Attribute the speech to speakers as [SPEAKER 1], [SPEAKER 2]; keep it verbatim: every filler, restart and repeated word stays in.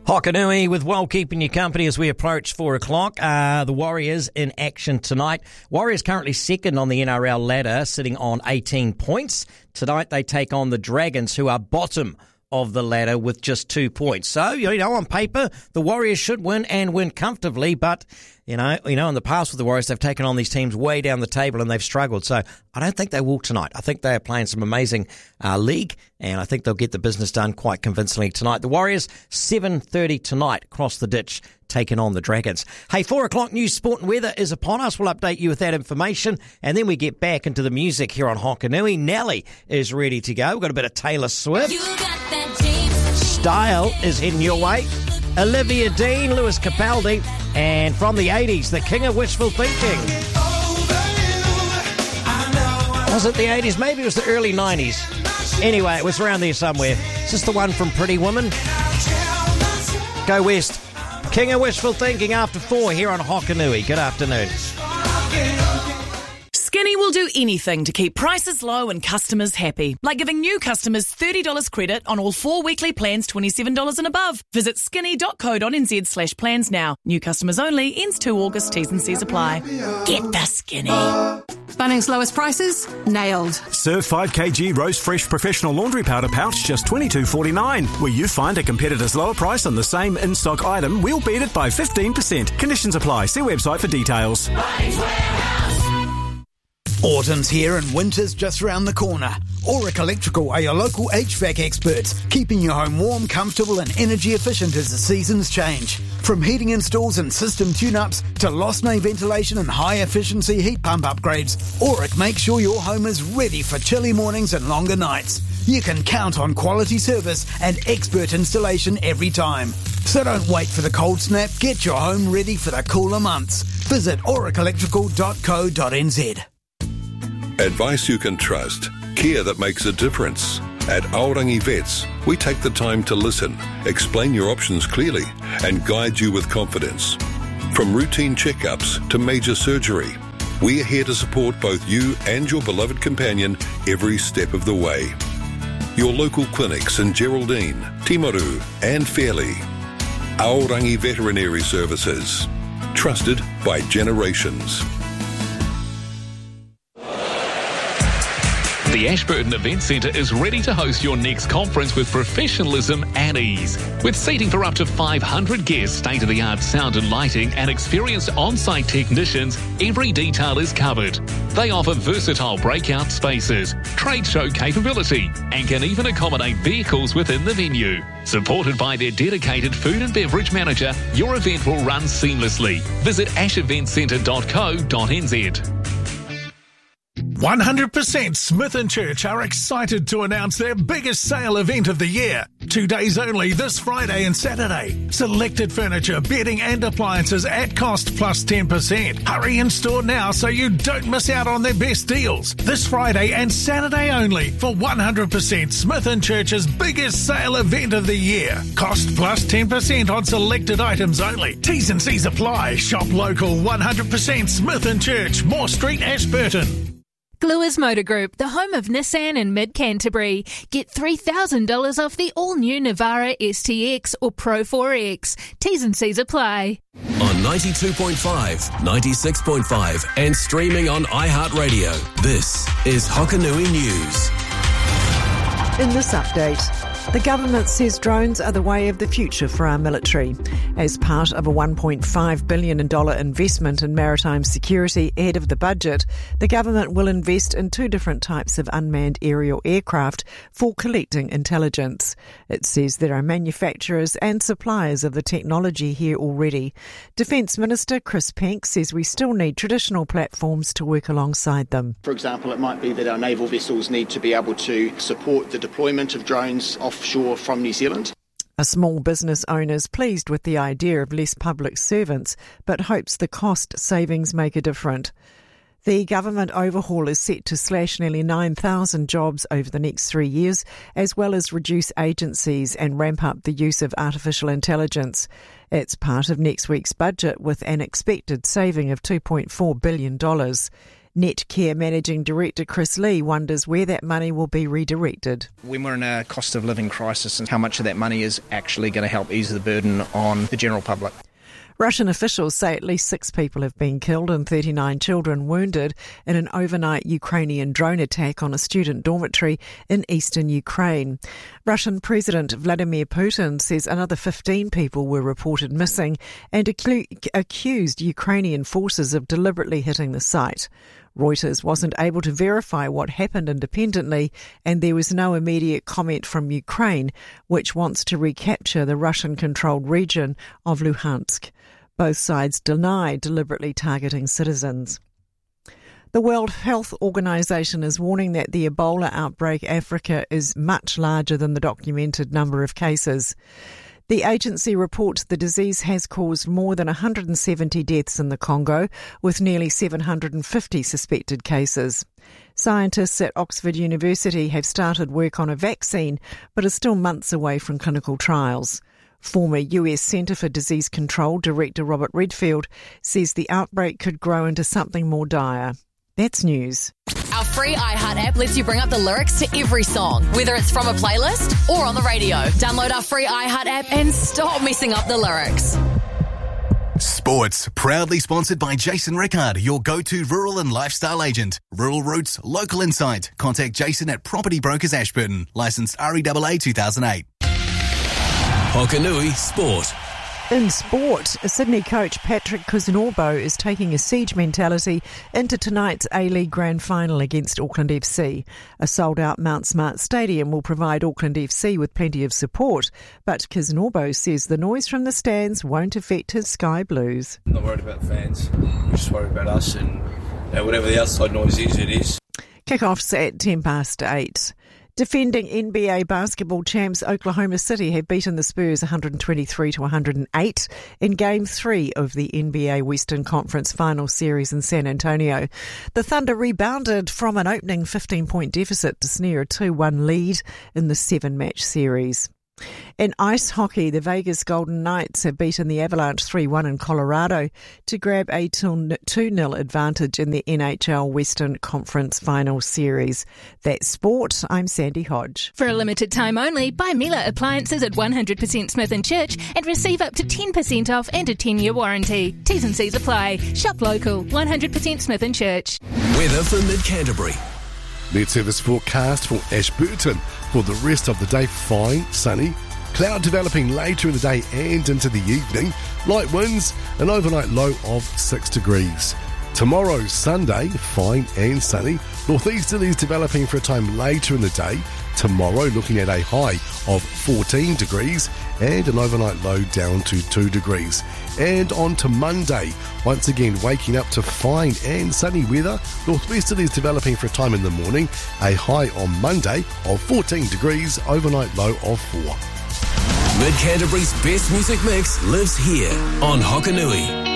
[SPEAKER 1] Hokanui with Well keeping you company as we approach four o'clock. Uh, the Warriors in action tonight. Warriors currently second on the N R L ladder, sitting on eighteen points. Tonight they take on the Dragons, who are bottom of the ladder with just two points. So, you know, on paper, the Warriors should win and win comfortably, but, you know, you know, in the past with the Warriors, they've taken on these teams way down the table and they've struggled. So I don't think they will tonight. I think they are playing some amazing uh, league, and I think they'll get the business done quite convincingly tonight. The Warriors, seven thirty tonight, across the ditch, taking on the Dragons. Hey, four o'clock news, sport and weather is upon us. We'll update you with that information, and then we get back into the music here on Hokanui. Nelly is ready to go. We've got a bit of Taylor Swift.
[SPEAKER 2] You got that James.
[SPEAKER 1] Style is heading your way. Olivia Dean, Lewis Capaldi, and from the eighties, the king of wishful thinking. Was it the eighties? Maybe it was the early nineties. Anyway, it was around there somewhere. Is this the one from Pretty Woman? Go West. King of wishful thinking after four here on Hokanui. Good afternoon.
[SPEAKER 3] Skinny will do anything to keep prices low and customers happy, like giving new customers thirty dollars credit on all four weekly plans twenty-seven dollars and above. Visit skinny.co.nz slash plans now. New customers only. Ends two August. T's and C's apply. Get the Skinny.
[SPEAKER 4] Bunnings lowest prices? Nailed.
[SPEAKER 5] Serve five kilogram Rose Fresh Professional Laundry Powder Pouch, just twenty-two forty-nine. Where you find a competitor's lower price on the same in-stock item, we'll beat it by fifteen percent. Conditions apply. See website for details.
[SPEAKER 2] Bunnings Warehouse.
[SPEAKER 6] Autumn's here and winter's just round the corner. Auric Electrical are your local H V A C experts, keeping your home warm, comfortable and energy efficient as the seasons change. From heating installs and system tune-ups to lost no ventilation and high-efficiency heat pump upgrades, Auric makes sure your home is ready for chilly mornings and longer nights. You can count on quality service and expert installation every time. So don't wait for the cold snap. Get your home ready for the cooler months. Visit auric electrical dot co dot n z.
[SPEAKER 7] Advice you can trust. Care that makes a difference. At Aorangi Vets, we take the time to listen, explain your options clearly, and guide you with confidence. From routine checkups to major surgery, we are here to support both you and your beloved companion every step of the way. Your local clinics in Geraldine, Timaru, and Fairley. Aorangi Veterinary Services. Trusted by generations.
[SPEAKER 8] The Ashburton Event Centre is ready to host your next conference with professionalism and ease. With seating for up to five hundred guests, state-of-the-art sound and lighting, and experienced on-site technicians, every detail is covered. They offer versatile breakout spaces, trade show capability, and can even accommodate vehicles within the venue. Supported by their dedicated food and beverage manager, your event will run seamlessly. Visit ash event centre dot co dot n z.
[SPEAKER 9] one hundred percent Smith and Church are excited to announce their biggest sale event of the year. Two days only this Friday and Saturday. Selected furniture, bedding and appliances at cost plus ten percent. Hurry in store now so you don't miss out on their best deals. This Friday and Saturday only for one hundred percent Smith and Church's biggest sale event of the year. Cost plus ten percent on selected items only. T's and C's apply. Shop local one hundred percent Smith and Church, Moore Street, Ashburton.
[SPEAKER 10] Gluers Motor Group, the home of Nissan in mid-Canterbury. Get three thousand dollars off the all-new Navara S T X or Pro four X. T's and C's apply.
[SPEAKER 11] On ninety-two point five, ninety-six point five and streaming on iHeartRadio, this is Hokanui News.
[SPEAKER 12] In this update, the government says drones are the way of the future for our military. As part of a one point five billion dollars investment in maritime security ahead of the budget, the government will invest in two different types of unmanned aerial aircraft for collecting intelligence. It says there are manufacturers and suppliers of the technology here already. Defence Minister Chris Penk says we still need traditional platforms to work alongside them.
[SPEAKER 13] For example, it might be that our naval vessels need to be able to support the deployment of drones offshore from New Zealand.
[SPEAKER 12] A small business owner is pleased with the idea of less public servants, but hopes the cost savings make a difference. The government overhaul is set to slash nearly nine thousand jobs over the next three years, as well as reduce agencies and ramp up the use of artificial intelligence. It's part of next week's budget with an expected saving of two point four billion dollars. Netcare Managing Director Chris Lee wonders where that money will be redirected.
[SPEAKER 13] When we're in a cost of living crisis, and how much of that money is actually going to help ease the burden on the general public.
[SPEAKER 12] Russian officials say at least six people have been killed and thirty-nine children wounded in an overnight Ukrainian drone attack on a student dormitory in eastern Ukraine. Russian President Vladimir Putin says another fifteen people were reported missing and acu- accused Ukrainian forces of deliberately hitting the site. Reuters wasn't able to verify what happened independently, and there was no immediate comment from Ukraine, which wants to recapture the Russian-controlled region of Luhansk. Both sides deny deliberately targeting citizens. The World Health Organization is warning that the Ebola outbreak in Africa is much larger than the documented number of cases. The agency reports the disease has caused more than one hundred seventy deaths in the Congo, with nearly seven hundred fifty suspected cases. Scientists at Oxford University have started work on a vaccine, but are still months away from clinical trials. Former U S Centre for Disease Control Director Robert Redfield says the outbreak could grow into something more dire. That's news.
[SPEAKER 14] Our free iHeart app lets you bring up the lyrics to every song, whether it's from a playlist or on the radio. Download our free iHeart app and stop messing up the lyrics.
[SPEAKER 15] Sports, proudly sponsored by Jason Rickard, your go-to rural and lifestyle agent. Rural Roots, local insight. Contact Jason at Property Brokers Ashburton. Licensed R E A A two thousand eight.
[SPEAKER 11] Hokanui Sport.
[SPEAKER 12] In sport, Sydney coach Patrick Kuznaubo is taking a siege mentality into tonight's A-League Grand Final against Auckland F C. A sold-out Mount Smart Stadium will provide Auckland F C with plenty of support, but Kuznaubo says the noise from the stands won't affect his Sky Blues.
[SPEAKER 16] I'm not worried about the fans, we're just worried about us, and you know, whatever the outside noise is, it is.
[SPEAKER 12] Kick-offs at ten past eight. Defending N B A basketball champs Oklahoma City have beaten the Spurs one hundred twenty-three to one hundred eight in Game three of the N B A Western Conference Final Series in San Antonio. The Thunder rebounded from an opening fifteen-point deficit to snare a two one lead in the seven-match series. In ice hockey, the Vegas Golden Knights have beaten the Avalanche three one in Colorado to grab a two nil advantage in the N H L Western Conference Final Series. That's sport. I'm Sandy Hodge.
[SPEAKER 10] For a limited time only, buy Miele appliances at one hundred percent Smith and Church and receive up to ten percent off and a ten-year warranty. T's and C's apply. Shop local. one hundred percent Smith and Church.
[SPEAKER 11] Weather for Mid-Canterbury.
[SPEAKER 17] Net service forecast for Ashburton. For the rest of the day, fine, sunny. Cloud developing later in the day and into the evening. Light winds, an overnight low of six degrees. Tomorrow, Sunday, fine and sunny. Northeasterlies developing for a time later in the day. Tomorrow, looking at a high of fourteen degrees and an overnight low down to two degrees. And on to Monday, once again waking up to fine and sunny weather. Northwesterlies developing for a time in the morning. A high on Monday of fourteen degrees, overnight low of four.
[SPEAKER 11] Mid-Canterbury's best music mix lives here on Hokanui.